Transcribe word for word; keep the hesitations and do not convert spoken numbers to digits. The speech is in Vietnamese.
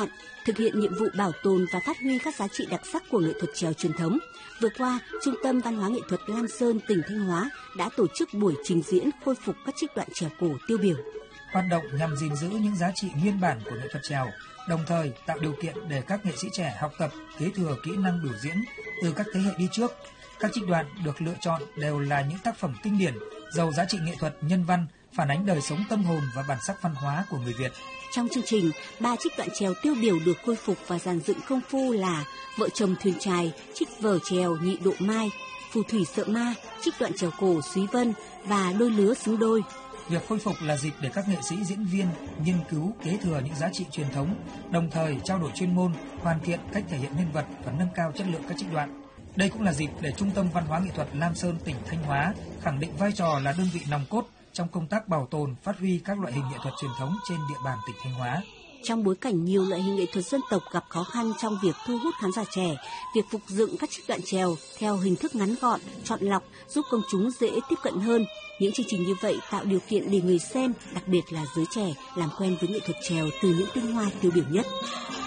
bạn, thực hiện nhiệm vụ bảo tồn và phát huy các giá trị đặc sắc của nghệ thuật chèo truyền thống. Vừa qua, Trung tâm Văn hóa Nghệ thuật Lam Sơn, tỉnh Thanh Hóa đã tổ chức buổi trình diễn khôi phục các trích đoạn chèo cổ tiêu biểu. Hoạt động nhằm gìn giữ những giá trị nguyên bản của nghệ thuật chèo, đồng thời tạo điều kiện để các nghệ sĩ trẻ học tập, kế thừa kỹ năng biểu diễn từ các thế hệ đi trước. Các trích đoạn được lựa chọn đều là những tác phẩm kinh điển, giàu giá trị nghệ thuật, nhân văn, phản ánh đời sống tâm hồn và bản sắc văn hóa của người Việt. Trong chương trình, ba trích đoạn chèo tiêu biểu được khôi phục và dàn dựng công phu là Vợ chồng thuyền chài, trích vở chèo Nhị Độ Mai, Phù thủy sợ ma, trích đoạn chèo cổ Súy Vân và Đôi lứa xứng đôi. Việc khôi phục là dịp để các nghệ sĩ diễn viên nghiên cứu, kế thừa những giá trị truyền thống, đồng thời trao đổi chuyên môn, hoàn thiện cách thể hiện nhân vật và nâng cao chất lượng các trích đoạn. Đây cũng là dịp để Trung tâm Văn hóa Nghệ thuật Lam Sơn, tỉnh Thanh Hóa khẳng định vai trò là đơn vị nòng cốt trong công tác bảo tồn, phát huy các loại hình nghệ thuật truyền thống trên địa bàn tỉnh Thanh Hóa. Trong bối cảnh nhiều loại hình nghệ thuật dân tộc gặp khó khăn trong việc thu hút khán giả trẻ, việc phục dựng các trích đoạn chèo theo hình thức ngắn gọn, chọn lọc giúp công chúng dễ tiếp cận hơn. Những chương trình như vậy tạo điều kiện để người xem, đặc biệt là giới trẻ, làm quen với nghệ thuật chèo từ những tinh hoa tiêu biểu nhất.